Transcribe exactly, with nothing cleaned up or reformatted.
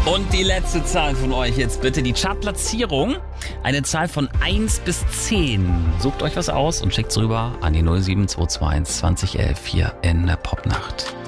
Und die letzte Zahl von euch jetzt bitte, die Chartplatzierung. Eine Zahl von eins bis zehn. Sucht euch was aus und schickt's rüber an die null sieben zwei zwei eins zwanzig elf hier in der Popnacht.